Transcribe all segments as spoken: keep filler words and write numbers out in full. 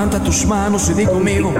Levanta tus manos y di conmigo: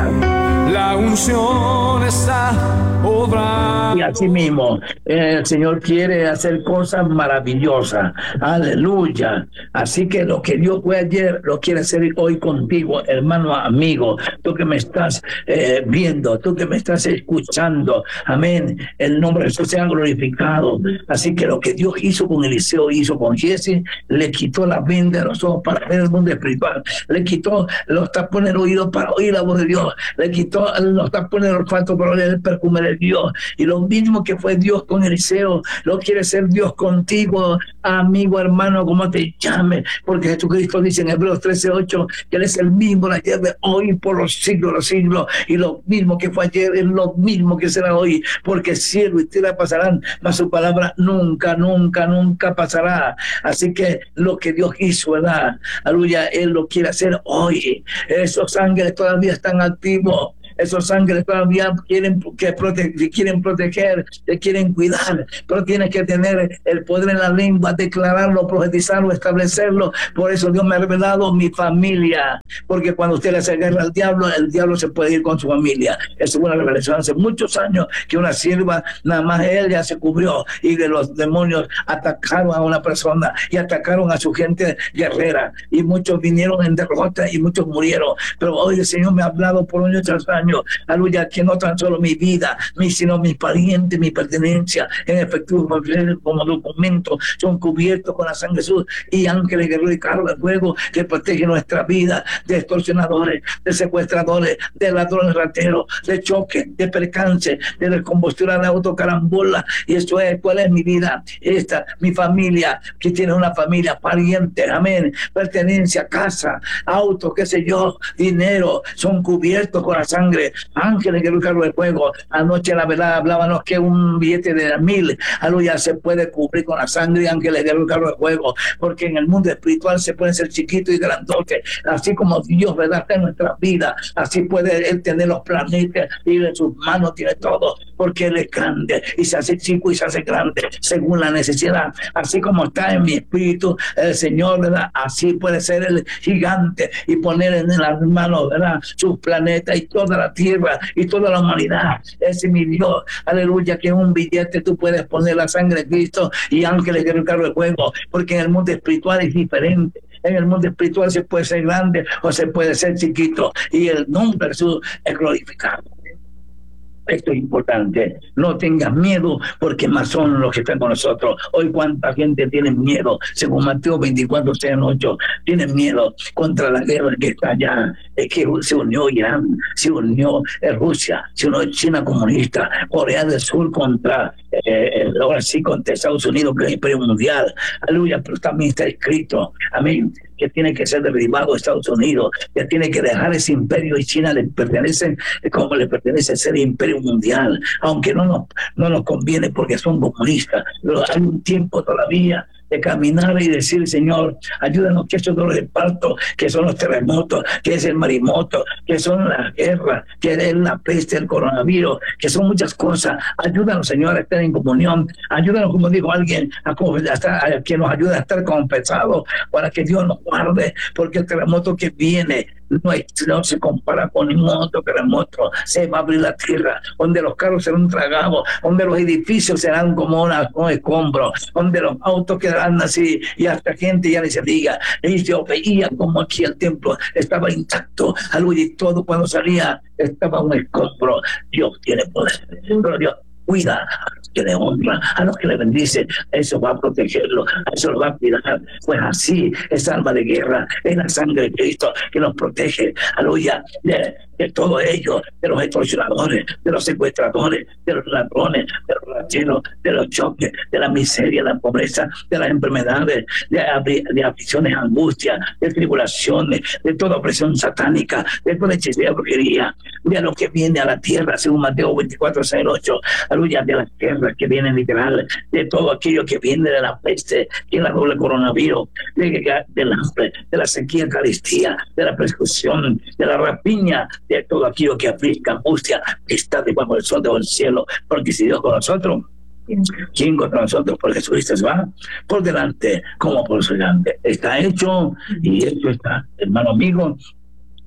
la unción está obrando. Y así mismo, el Señor quiere hacer cosas maravillosas. Aleluya. Así que lo que Dios fue ayer, lo quiere hacer hoy contigo, hermano, amigo. Tú que me estás eh, viendo, tú que me estás escuchando. Amén. El nombre de Jesús sea glorificado. Así que lo que Dios hizo con Eliseo, hizo con Giezi, le quitó la venda de los ojos para ver el mundo espiritual. Le quitó los tapones del oído para oír la voz de Dios. Le quitó los tapones del olfato para oír el perfume de Dios. Y lo mismo que fue Dios con Eliseo, lo quiere ser Dios contigo, amigo, hermano, como te llame, porque Jesucristo dice en Hebreos trece ocho que Él es el mismo ayer, de hoy, por los siglos de los siglos, y lo mismo que fue ayer es lo mismo que será hoy, porque cielo y tierra pasarán, mas su palabra nunca, nunca, nunca pasará. Así que lo que Dios hizo, ¿verdad? Aleluya, Él lo quiere hacer hoy. Esos ángeles todavía están activos. Esos ángeles todavía quieren, que prote quieren proteger, te quieren cuidar, pero tienes que tener el poder en la lengua, declararlo, profetizarlo, establecerlo. Por eso Dios me ha revelado mi familia, porque cuando usted le hace guerra al diablo, el diablo se puede ir con su familia. Es una revelación hace muchos años que una sierva, nada más ella se cubrió y de los demonios atacaron a una persona y atacaron a su gente guerrera, y muchos vinieron en derrota y muchos murieron. Pero hoy el Señor me ha hablado por muchos años, aleluya, que no tan solo mi vida, mi, sino mis parientes, mi pertenencia, en efectivo como documento, son cubiertos con la sangre de Jesús, y ángeles guerreros y carros de fuego que protegen nuestra vida de extorsionadores, de secuestradores, de ladrones rateros, de choque, de percance, de descombustión de autocarambola. Y eso es, ¿cuál es mi vida? Esta, mi familia, que tiene una familia, parientes, amén, pertenencia, casa, auto, qué sé yo, dinero, son cubiertos con la sangre. Ángeles que carro de fuego. Anoche la verdad hablábamos que un billete de mil, aleluya, se puede cubrir con la sangre. Ángeles que carro de fuego, porque en el mundo espiritual se puede ser chiquito y grandote, así como Dios, verdad, está en nuestra vida, así puede Él tener los planetas y en sus manos tiene todo, porque Él es grande y se hace chico y se hace grande según la necesidad. Así como está en mi espíritu el Señor, verdad, así puede ser el gigante y poner en las manos, verdad, sus planetas y toda la tierra y toda la humanidad. Ese es mi Dios, aleluya, que en un billete tú puedes poner la sangre de Cristo y ángeles que carro de fuego, porque en el mundo espiritual es diferente. En el mundo espiritual se puede ser grande o se puede ser chiquito, y el nombre de Jesús es glorificado. Esto es importante. No tengas miedo, porque más son los que están con nosotros. Hoy cuánta gente tiene miedo, según Mateo veinticuatro, seis, ocho, tienen miedo contra la guerra que está allá. Es que se unió Irán, se unió Rusia, se unió China comunista, Corea del Sur contra, eh, ahora sí, contra Estados Unidos, que es el imperio mundial. Aleluya, pero también está escrito, amén, que tiene que ser derribado Estados Unidos, que tiene que dejar ese imperio, y China le pertenece como le pertenece ser imperio mundial, aunque no nos, no nos conviene porque son comunistas, pero hay un tiempo todavía de caminar y decir: Señor, ayúdanos, que esos dolores de parto, que son los terremotos, que es el maremoto, que son las guerras, que es la peste, el coronavirus, que son muchas cosas. Ayúdanos, Señor, a estar en comunión. Ayúdanos, como dijo alguien, a, a, a que nos ayude a estar confesados, para que Dios nos guarde, porque el terremoto que viene no, es, no se compara con ningún otro terremoto. Se va a abrir la tierra, donde los carros serán tragados, donde los edificios serán como una, un escombro, donde los autos quedarán así, y hasta gente ya ni se diga. Y yo veía como aquí el templo estaba intacto, aleluya, y todo cuando salía estaba un escombro. Dios tiene poder, pero Dios cuida a los que le honran, a los que le bendicen. Eso va a protegerlo, eso lo va a cuidar. Pues así es alma de guerra, es la sangre de Cristo que nos protege, aleluya, de, de todo ello, de los extorsionadores, de los secuestradores, de los ladrones, de los rateros, de los choques, de la miseria, de la pobreza, de las enfermedades, de, de aflicciones, angustias, de tribulaciones, de toda opresión satánica, de toda hechicería, brujería, de lo que viene a la tierra, según Mateo veinticuatro, seis, ocho, aleluya, de las guerras que vienen literal, de todo aquello que viene de la peste, que es la doble coronavirus, de, del hambre, de la sequía, carestía, de la persecución, de la rapiña, de todo aquello que aflige, angustia, que está debajo del sol del cielo. Porque si Dios con nosotros, ¿quién contra nosotros? Porque Jesucristo se va por delante como por delante. Está hecho y hecho está, hermano amigo.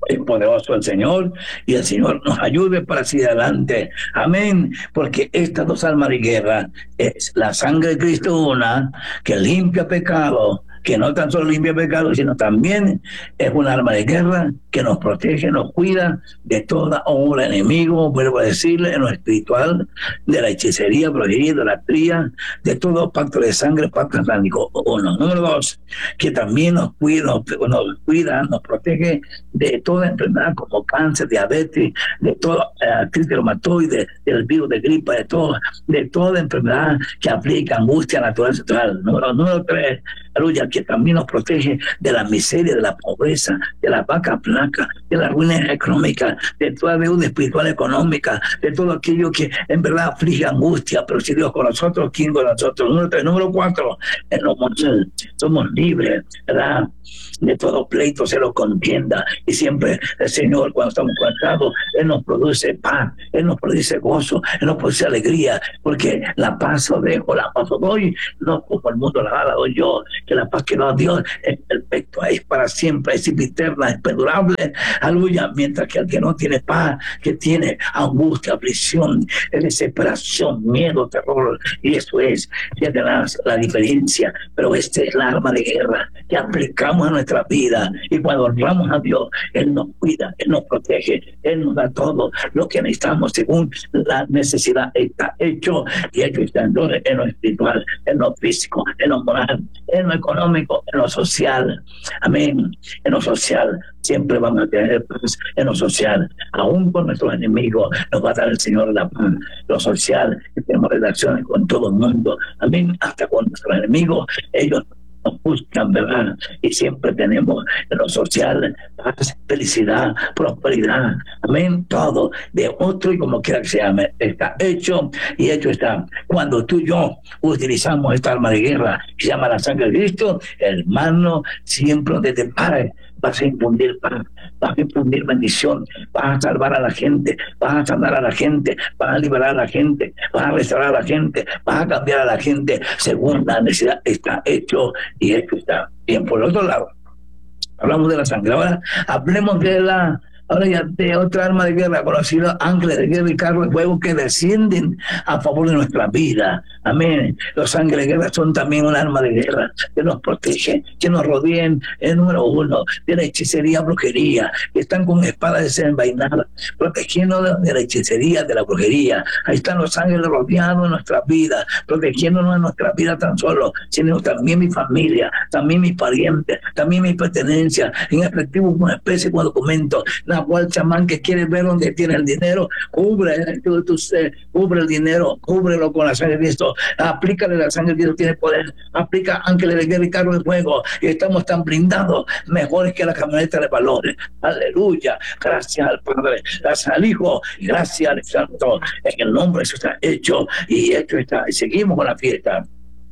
Es poderoso el Señor, y el Señor nos ayude para seguir adelante. Amén. Porque estas dos armas de guerra es la sangre de Cristo, una que limpia pecado, que no tan solo limpia pecado, sino también es un arma de guerra que nos protege, nos cuida de toda obra enemigo, vuelvo a decirle, en lo espiritual, de la hechicería, brujería, idolatría, de todo pacto de sangre, pacto satánico. Uno. Número dos, que también nos cuida, nos, nos cuida, nos protege de toda enfermedad como cáncer, diabetes, de toda artritis reumatoide, del virus de gripa, de todo, de toda enfermedad que aplica angustia natural sexual. Número, número tres, aleluya, que también nos protege de la miseria, de la pobreza, de la vaca flaca, de la ruina económica, de toda deuda espiritual económica, de todo aquello que en verdad aflige angustia. Pero si Dios con nosotros, ¿quién con nosotros? Número tres. Número cuatro, en los montes somos libres, ¿verdad?, de todo pleito, se lo contienda, y siempre el Señor, cuando estamos conectados, Él nos produce paz, Él nos produce gozo, Él nos produce alegría, porque la paz os dejo, la paz os doy, no como el mundo la da, la doy yo, que la paz que da Dios es perfecta, es para siempre, es eterna, es perdurable, aleluya, mientras que el que no tiene paz, que tiene angustia, aflicción, desesperación, miedo, terror, y eso es, fíjate la, la diferencia, pero esta es la arma de guerra que aplicamos a nuestra vida, y cuando honramos a Dios, Él nos cuida, Él nos protege, Él nos da todo lo que necesitamos según la necesidad. Está hecho, y hecho está en lo, en lo espiritual, en lo físico, en lo moral, en lo económico, en lo social. Amén. En lo social siempre vamos a tener paz. En lo social, aún con nuestros enemigos, nos va a dar el Señor la paz. Lo social, que tenemos relaciones con todo el mundo. Amén. Hasta con nuestros enemigos, ellos nos buscan, ¿verdad? Y siempre tenemos en lo social paz, felicidad, prosperidad, amén, todo de otro, y como quiera que se llame, está hecho, y hecho está. Cuando tú y yo utilizamos esta arma de guerra que se llama la sangre de Cristo, hermano, siempre desde Padre vas a infundir paz, vas a infundir bendición, vas a salvar a la gente, vas a sanar a la gente, vas a liberar a la gente, vas a restaurar a la gente, vas a cambiar a la gente según la necesidad. Está hecho, y hecho está. Bien, por el otro lado, hablamos de la sangre. Ahora hablemos de la ahora ya de otra arma de guerra conocida, ángeles de guerra y carros de fuego que descienden a favor de nuestra vida. Amén. Los ángeles de guerra son también un arma de guerra que nos protege, que nos rodean, el número uno, de la hechicería, brujería, que están con espadas desenvainadas, protegiéndonos de la hechicería, de la brujería. Ahí están los ángeles rodeados en nuestra vida, protegiéndonos en nuestra vida tan solo, sino también mi familia, también mis parientes, también mi pertenencia, en efectivo, una especie como documento. Nahual chamán que quiere ver dónde tiene el dinero, cubre, tú, tú, cubre el dinero, cúbrelo con la sangre de Cristo, aplícale la sangre de Cristo, tiene poder, aplica ángeles de guerra y carros de fuego, y estamos tan blindados, mejores que la camioneta de valores. Aleluya, gracias al Padre, gracias al Hijo, y gracias al Santo, en el nombre de Jesús está hecho, y hecho está, y seguimos con la fiesta.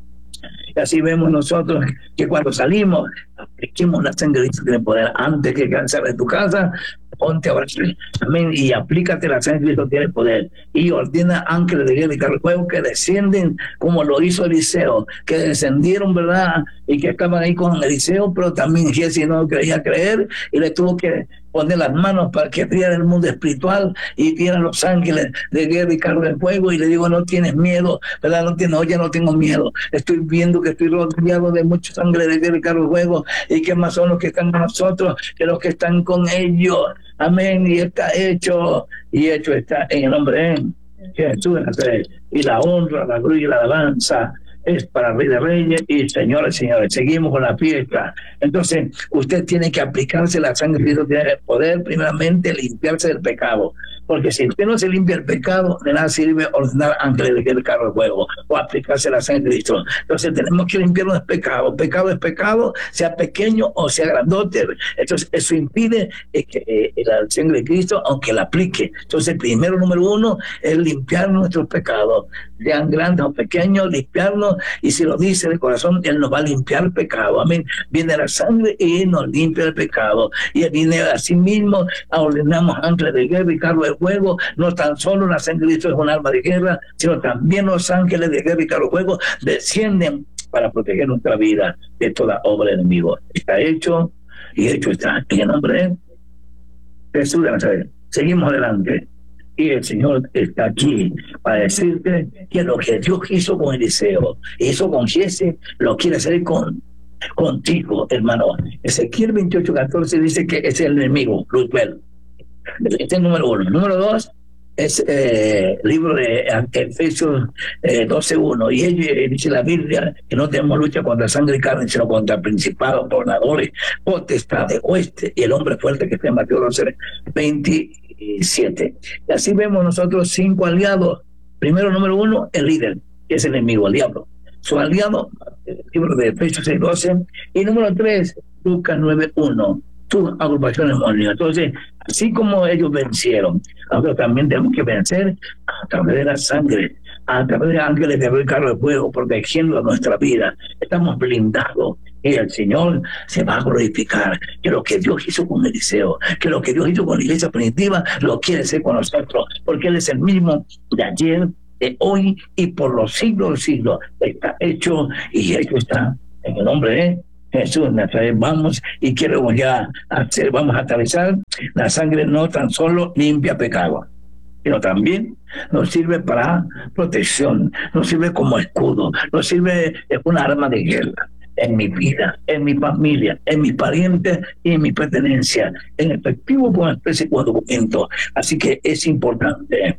Y así vemos nosotros que cuando salimos, apliquemos la sangre de Cristo, tiene poder. Antes que cansar de tu casa, ponte a orar, amén, y aplícate la sangre de Cristo, tiene poder, y ordena ángeles de guerra y carros de fuego que descienden como lo hizo Eliseo, que descendieron, ¿verdad? Y que estaban ahí con Eliseo, pero también Jesse no quería creer y le tuvo que poner las manos para que abriera el mundo espiritual y vieran los ángeles de guerra y carros de fuego, y le digo, no tienes miedo, ¿verdad? No tienes, oye, no tengo miedo, estoy viendo que estoy rodeado de muchos ángeles de guerra y carros de fuego, y que más son los que están con nosotros que los que están con ellos. Amén, y está hecho, y hecho está en el nombre de Jesús de Nazaret. Y la honra, la gloria y la alabanza es para el Rey de Reyes y señores, señores. Seguimos con la fiesta. Entonces, usted tiene que aplicarse la sangre de Cristo, tiene poder primeramente limpiarse del pecado. Porque si usted no se limpia el pecado, de nada sirve ordenar ángeles de guerra y carro de fuego o aplicarse la sangre de Cristo. Entonces tenemos que limpiarnos del pecado. Pecado es pecado, sea pequeño o sea grandote. Entonces eso impide eh, que eh, la sangre de Cristo, aunque la aplique. Entonces primero, número uno, es limpiar nuestros pecados. Sean grandes o pequeños, limpiarnos. Y si lo dice de corazón, Él nos va a limpiar el pecado. Amén. Viene la sangre y nos limpia el pecado. Y Él viene a sí mismo, a ordenamos ángeles de guerra y carro de fuego. No tan solo la sangre de Cristo es un arma de guerra, sino también los ángeles de guerra y carro de fuego descienden para proteger nuestra vida de toda obra de enemigo. Está hecho, y hecho está en el nombre de Él. Jesús de Nazaret. Seguimos adelante. Y el Señor está aquí para decirte que lo que Dios hizo con Eliseo, hizo con Giese, lo quiere hacer con, contigo, hermano. Ezequiel veintiocho, catorce dice que es el enemigo, Luzbel. Este es el número uno. Número dos es eh, el libro de Efesios eh, doce uno. Y ella dice la Biblia que no tenemos lucha contra sangre y carne, sino contra principados, gobernadores, potestades, oeste y el hombre fuerte, que está en Mateo doce, veintisiete. Y así vemos nosotros cinco aliados. Primero, número uno, el líder, que es el enemigo, el diablo. Su aliado, el libro de Efesios seis doce. Y número tres, Lucas nueve uno. Tus agrupaciones demoníacas. Entonces, así como ellos vencieron, nosotros también tenemos que vencer a través de la sangre, a través de ángeles de carro de fuego, protegiendo nuestra vida. Estamos blindados y el Señor se va a glorificar. Que lo que Dios hizo con Eliseo, que lo que Dios hizo con la iglesia primitiva, lo quiere hacer con nosotros, porque Él es el mismo de ayer, de hoy y por los siglos de siglos. Está hecho y hecho está en el nombre de Jesús. Vamos y quiero ya hacer, vamos a atravesar. La sangre no tan solo limpia pecado, sino también nos sirve para protección, nos sirve como escudo, nos sirve es una arma de guerra en mi vida, en mi familia, en mis parientes y en mi pertenencia, en efectivo con especie de documento. Así que es importante.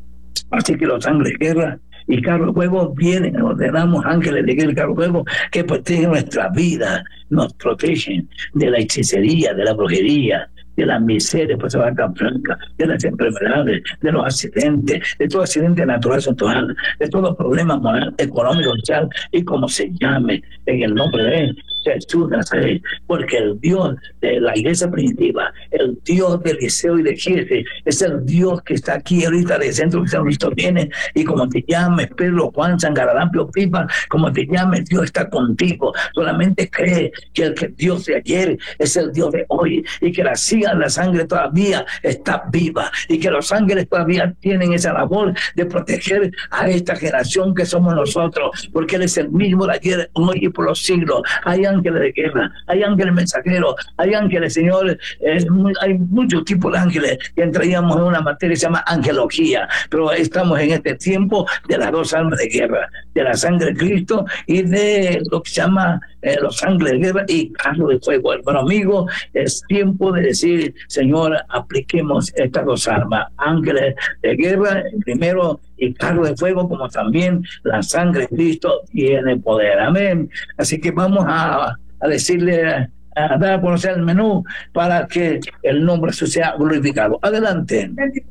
Así que los ángeles de guerra y carros de fuego vienen, ordenamos ángeles de guerra y carros de fuego que protegen nuestra vida, nos protegen de la hechicería, de la brujería, de la miseria, pues se va a tan franca, de las enfermedades, de los accidentes, de todo accidente natural, social, de todos los problemas moral, económicos, social, y como se llame, en el nombre de Jesús de Nazaret, porque el Dios de la iglesia primitiva, el Dios de Eliseo y de Giese, es el Dios que está aquí ahorita de centro que San Cristo viene, y como te llames Pedro, Juan, San Garalampio, Pipa, como te llames, Dios está contigo. Solamente cree que el que Dios de ayer es el Dios de hoy, y que la siga la sangre todavía está viva, y que los ángeles todavía tienen esa labor de proteger a esta generación que somos nosotros, porque Él es el mismo de ayer, hoy y por los siglos. Hay ángeles de guerra, hay ángeles mensajeros, hay ángeles, Señor, eh, hay muchos tipos de ángeles que entraríamos en una materia que se llama angelología, pero estamos en este tiempo de las dos armas de guerra, de la sangre de Cristo y de lo que se llama eh, los ángeles de guerra y carro de fuego. Hermano amigo, es tiempo de decir, Señor, apliquemos estas dos armas, ángeles de guerra primero y carro de fuego, como también la sangre de Cristo tiene poder. Amén. Así que vamos a, a decirle, a dar a conocer el menú para que el nombre de Jesús sea glorificado. Adelante.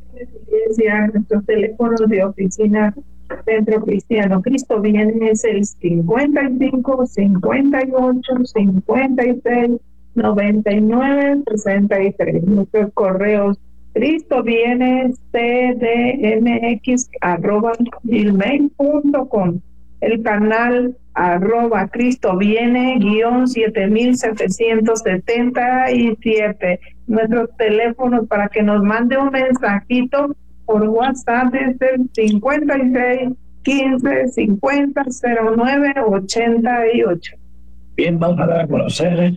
Nuestros teléfonos de oficina Centro Cristiano Cristo Viene es el cincuenta y cinco, cincuenta y ocho, cincuenta y seis, noventa y nueve, sesenta y tres. Nuestros correos Cristo Viene C D M X arroba gmail punto com. El canal arroba Cristo Viene guión siete mil setecientos setenta y siete. Nuestros teléfonos para que nos mande un mensajito por WhatsApp es el cincuenta y seis, quince, cincuenta, cero nueve, ochenta y ocho. Bien, vamos a dar a conocer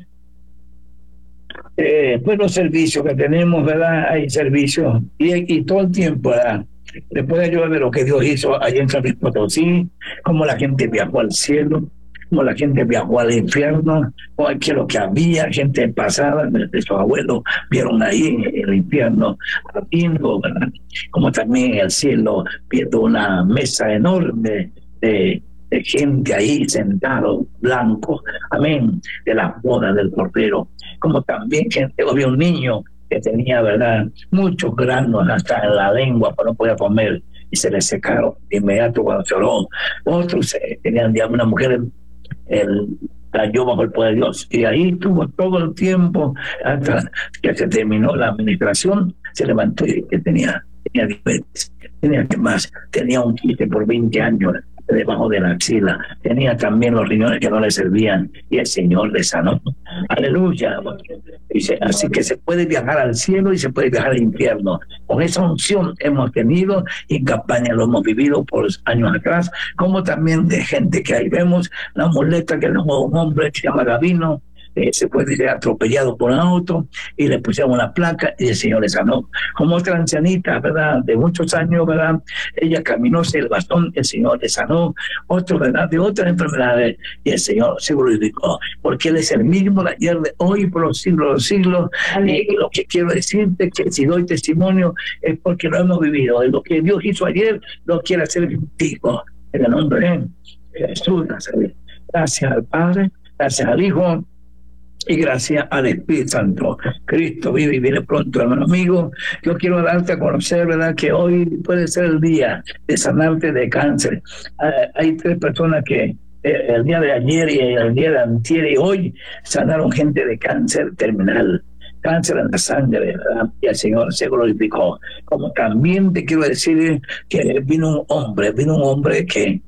eh, pues los servicios que tenemos, ¿verdad? Hay servicios y, y todo el tiempo, ¿verdad? Después de yo ver lo que Dios hizo allá en San Luis Potosí, cómo la gente viajó al cielo, cómo la gente viajó al infierno, o que lo que había, gente pasada, de, de sus abuelos, vieron ahí en el infierno, viendo, ¿verdad? Como también en el cielo, viendo una mesa enorme de, de gente ahí sentado, blanco, amén, de las bodas del Cordero. Como también gente, había un niño que tenía, ¿verdad?, muchos granos hasta en la lengua, pero no podía comer, y se le secaron de inmediato cuando lloró. Otros eh, tenían, digamos, una mujer, el, cayó bajo el poder de Dios, y ahí tuvo todo el tiempo hasta que se terminó la administración, se levantó y que tenía, tenía diabetes, tenía que más, tenía un quiste por veinte años debajo de la axila, tenía también los riñones que no le servían, y el Señor le sanó. Aleluya. Dice, así que se puede viajar al cielo y se puede viajar al infierno. Con esa unción hemos tenido, y en campaña lo hemos vivido por años atrás, como también de gente que ahí vemos la muleta que es un hombre que se llama Gabino, eh, se puede ser atropellado por un auto y le pusieron una placa y el Señor le sanó. Como otra ancianita, ¿verdad? De muchos años, ¿verdad? Ella caminó sin el bastón, el Señor le sanó. Otro, ¿verdad? De otras enfermedades y el Señor se glorificó, porque Él es el mismo de ayer, de hoy, por los siglos de los siglos. Y lo que quiero decirte que si doy testimonio es porque lo hemos vivido. Y lo que Dios hizo ayer lo quiere hacer contigo. En el nombre de Jesús. Gracias al Padre, gracias al Hijo y gracias al Espíritu Santo. Cristo vive y viene pronto, hermano amigo. Yo quiero darte a conocer, ¿verdad?, que hoy puede ser el día de sanarte de cáncer. Uh, hay tres personas que eh, el día de ayer y el día de antier y hoy sanaron gente de cáncer terminal, cáncer en la sangre, ¿verdad? Y el Señor se glorificó. Como también te quiero decir que vino un hombre, vino un hombre que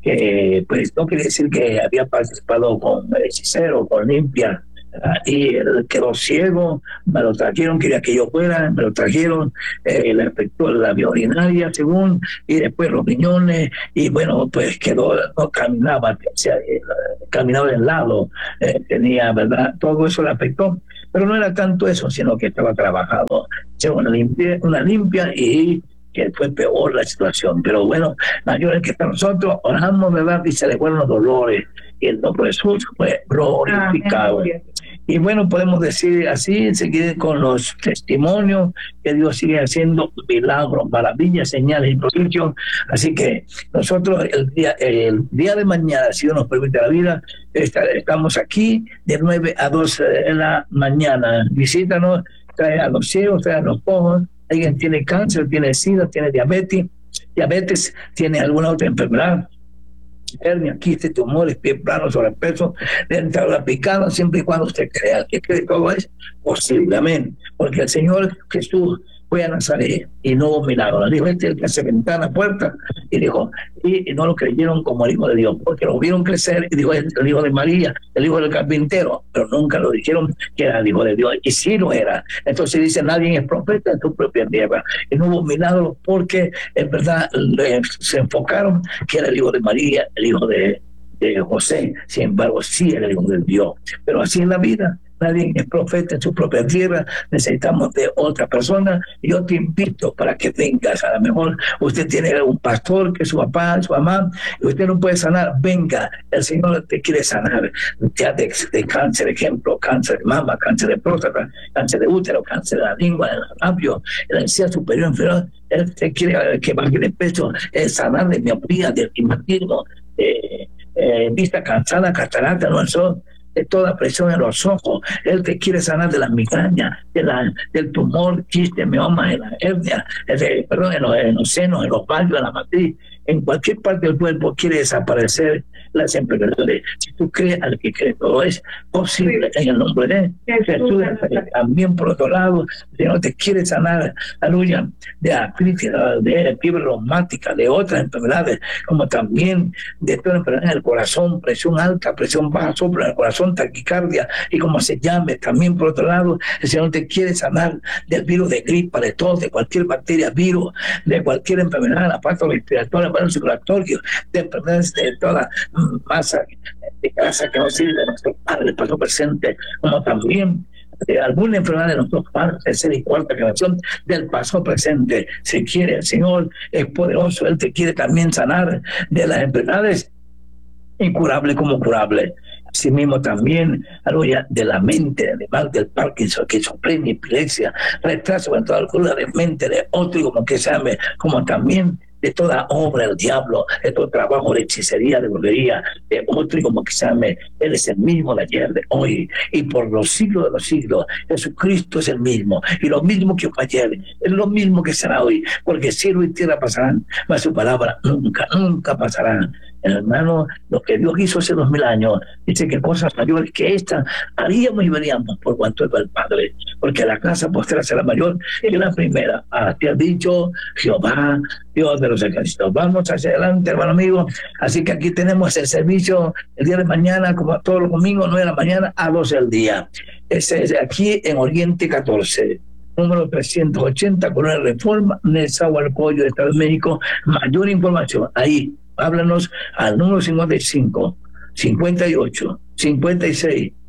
que pues no quiere decir que había participado con hechicero, con limpia, uh, y él quedó ciego, me lo trajeron, quería que yo fuera, me lo trajeron, eh, le afectó la vía urinaria según, y después los riñones, y bueno, pues quedó, no caminaba, o sea, eh, caminaba de lado, eh, tenía, ¿verdad? Todo eso le afectó, pero no era tanto eso, sino que estaba trabajado, hicieron una limpia, una limpia y que fue peor la situación, pero bueno, mayor es que para nosotros oramos, ¿verdad? Y se le fueron los dolores, y el nombre de Jesús fue glorificado. Amén. Y bueno, podemos decir así, seguir con los testimonios, que Dios sigue haciendo milagros, maravillas, señales y prodigios. Así que nosotros el día, el día de mañana, si Dios nos permite la vida, estamos aquí de nueve a doce de la mañana. Visítanos, trae a los ciegos, trae a los cojos. Alguien tiene cáncer, tiene sida, tiene diabetes, diabetes, tiene alguna otra enfermedad, hernia, quistes, tumores, pie plano, sobrepeso, dentadura picada, siempre y cuando usted crea que cree todo es posible, amén, porque el Señor Jesús fue a Nazaret y no hubo milagro. Le dijo, este es el que se ventana puerta, y dijo, y, y no lo creyeron como el Hijo de Dios, porque lo vieron crecer y dijo, es el Hijo de María, el Hijo del carpintero, pero nunca lo dijeron que era el Hijo de Dios, y sí lo era. Entonces dice, nadie es profeta en su propia tierra, y no hubo milagro porque en verdad le, se enfocaron que era el Hijo de María, el Hijo de, de José. Sin embargo, sí era el Hijo de Dios, pero así en la vida. Nadie es profeta en su propia tierra, necesitamos de otra persona. Yo te invito para que vengas. A lo mejor usted tiene un pastor que es su papá, su mamá, y usted no puede sanar. Venga, el Señor te quiere sanar. Ya de, de cáncer, ejemplo, cáncer de mama, cáncer de próstata, cáncer de útero, cáncer de la lengua, del labio, de la encía superior, inferior. Él te quiere que baje de peso, eh, sanar de miopía, de astigmatismo, eh, eh, vista cansada, catarata, no sol, de toda presión en los ojos. Él te quiere sanar de las migrañas, de la, del tumor, quiste, mioma, en la hernia, de, perdón, en los, en los senos, en los vallos, en la matriz, en cualquier parte del cuerpo quiere desaparecer las enfermedades. Si tú crees al que cree, todo es posible en el nombre de Jesús. También por otro lado, el Señor te quiere sanar, aleluya, de artritis, de fiebre reumática, de otras enfermedades, como también de toda enfermedad del corazón, presión alta, presión baja, soplo en el corazón, taquicardia, y como se llame. También por otro lado, el Señor te quiere sanar del virus de gripa, de tos, de cualquier bacteria, virus, de cualquier enfermedad, aparato respiratorio, aparato circulatorio, de enfermedades de toda masa de grasa que nos sirve de nuestro Padre, el paso presente, como también de alguna enfermedad de nuestros padres, tercera y cuarta generación del paso presente. Si quiere, el Señor es poderoso, Él te quiere también sanar de las enfermedades incurables como curables. Asimismo también, aleluya, de la mente, además del Parkinson, que sorprende, epilepsia, retraso en toda altura de mente, de otro, como que se llame, como también de toda obra del diablo, de todo trabajo de hechicería, de brujería, de otro, y como que se llame. Él es el mismo de ayer, de hoy, y por los siglos de los siglos. Jesucristo es el mismo, y lo mismo que fue ayer, es lo mismo que será hoy, porque cielo y tierra pasarán, mas su palabra nunca, nunca pasará. Hermano, lo que Dios hizo hace dos mil años, dice que cosas mayores que esta haríamos y veríamos por cuanto es el Padre, porque la casa postrera será mayor que la primera. Así ha dicho Jehová, Dios de los ejércitos. Vamos hacia adelante, hermano amigo. Así que aquí tenemos el servicio el día de mañana, como todos los domingos, nueve de la mañana a doce del día. Ese es aquí en Oriente catorce. Número trescientos ochenta, Colonia Reforma, Nezahualcóyotl, de Estado de México. Mayor información, ahí, háblanos al número cincuenta y cinco, cincuenta y ocho, cincuenta y seis,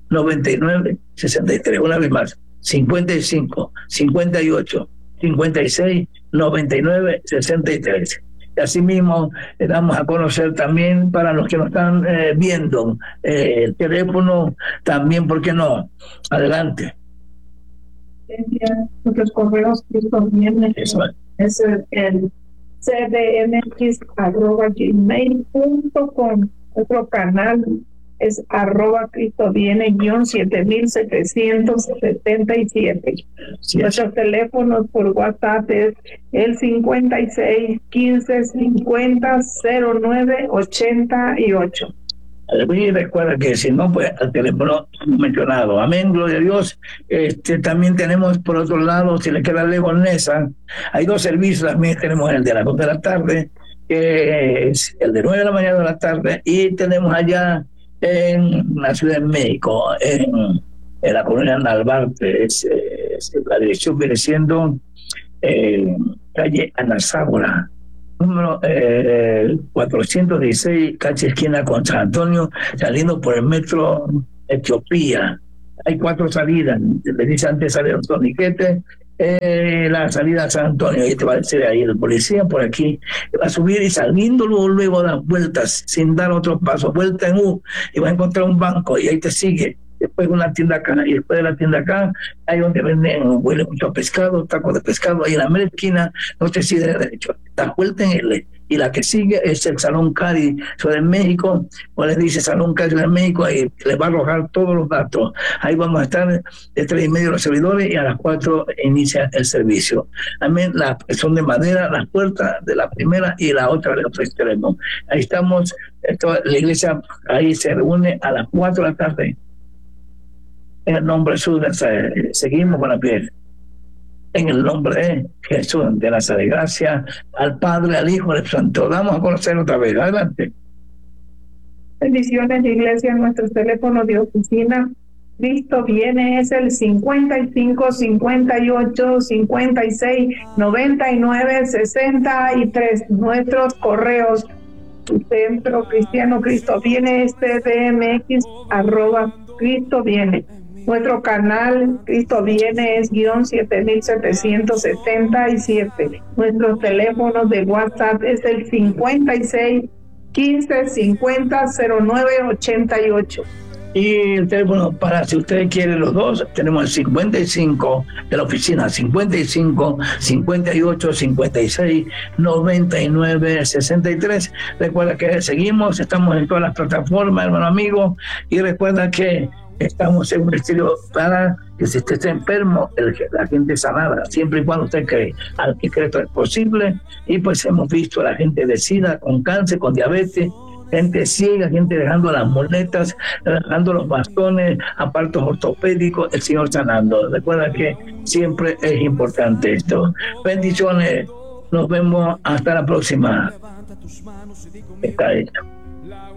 noventa y nueve, sesenta y tres. Una vez más, cincuenta y cinco, cincuenta y ocho, cincuenta y seis, noventa y nueve, sesenta y tres. Y asimismo, le damos a conocer también para los que nos están eh, viendo eh, el teléfono también, ¿por qué no? Adelante. Nuestros correos es el, el c d m x arroba gmail punto com. Nuestro canal es arroba Cristo viene guión siete mil setecientos setenta y siete. Sí. Nuestros teléfonos por WhatsApp es el cincuenta y seis, quince, cincuenta, cero nueve, ochenta y ocho. Y recuerda que si no, pues al teléfono mencionado. Amén, gloria a Dios. Este, también tenemos por otro lado, si le queda lejos Nesa, hay dos servicios. También tenemos el de las dos de la tarde, que es el de nueve de la mañana de la tarde, y tenemos allá en la Ciudad de México, en, en la colonia Narvarte. Es, es, la dirección viene siendo eh, calle Anazágora, número eh, cuatrocientos dieciséis, calle esquina con San Antonio, saliendo por el metro Etiopía. Hay cuatro salidas. Le dice antes salir a Toniquete, eh, la salida a San Antonio, y te va a decir ahí el policía por aquí, va a subir y saliendo luego, luego das vueltas sin dar otro paso, vuelta en U, y va a encontrar un banco y ahí te sigue. Después una tienda acá, y después de la tienda acá, ahí donde venden, huele mucho pescado, tacos de pescado, ahí en la mera esquina, no te sigue de derecho, das vuelta en L, y la que sigue es el Salón Cari, Ciudad de México, o les dice Salón Cari, Ciudad de México, ahí les va a arrojar todos los datos. Ahí vamos a estar de tres y medio los servidores, y a las cuatro inicia el servicio. También las son de madera, las puertas de la primera y la otra de otro extremo. Ahí estamos, esto, la iglesia ahí se reúne a las cuatro de la tarde. En el nombre de Jesús, seguimos con la piel. En el nombre de Jesús de Nazaret. Gracias al Padre, al Hijo, al Santo. Damos a conocer otra vez. Adelante. Bendiciones, iglesia. Nuestro teléfono de oficina, Cristo viene, es el cincuenta y cinco, cincuenta y ocho, cincuenta y seis, noventa y nueve, sesenta y tres. Nuestros correos, Centro Cristiano Cristo viene, este D M X arroba Cristo viene. Nuestro canal Cristo viene es guión siete mil setecientos setenta y siete. Nuestros teléfonos de WhatsApp es el cincuenta y seis, quince, cincuenta, cero nueve, ochenta y ocho. Y el teléfono para si usted quiere los dos, tenemos el cincuenta y cinco de la oficina, cincuenta y cinco, cincuenta y ocho, cincuenta y seis, noventa y nueve, sesenta y tres. Recuerda que seguimos, estamos en todas las plataformas, hermano amigo, y recuerda que estamos en un estilo para que si usted está enfermo, el, la gente sanada, siempre y cuando usted cree. Al que cree todo es posible. Y pues hemos visto a la gente de SIDA, con cáncer, con diabetes, gente ciega, gente dejando las muletas, dejando los bastones, aparatos ortopédicos, el Señor sanando. Recuerda que siempre es importante esto. Bendiciones. Nos vemos hasta la próxima. Está hecho.